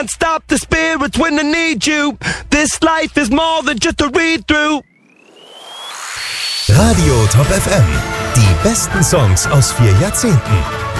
Stop the spirits when I need you. This life is more than just a read-through. Radio Top FM. Die besten Songs aus 4 Jahrzehnten.